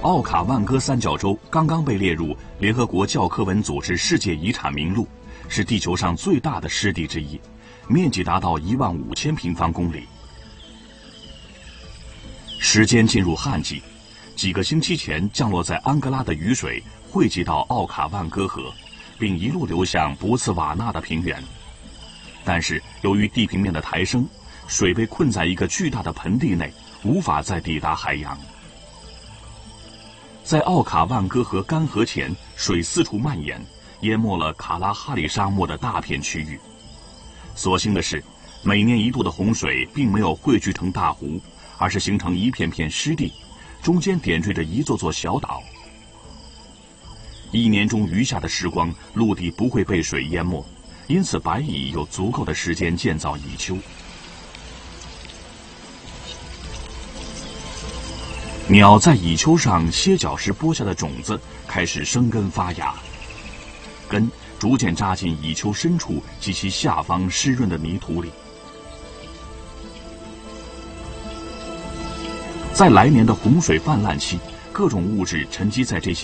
奥卡万戈三角洲刚刚被列入联合国教科文组织世界遗产名录，是地球上最大的湿地之一，面积达到15000平方公里。时间进入旱季，几个星期前降落在安哥拉的雨水汇集到奥卡万戈河，并一路流向博茨瓦纳的平原。但是由于地平面的抬升，水被困在一个巨大的盆地内，无法再抵达海洋。在奥卡万戈河干涸前，水四处蔓延，淹没了卡拉哈里沙漠的大片区域。所幸的是，每年一度的洪水并没有汇聚成大湖，而是形成一片片湿地，中间点缀着一座座小岛。一年中余下的时光，陆地不会被水淹没，因此白蚁有足够的时间建造蚁丘。鸟在蚁丘上歇脚时播下的种子开始生根发芽，根逐渐扎进蚁丘深处及其下方湿润的泥土里。在来年的洪水泛滥期，各种物质沉积在这些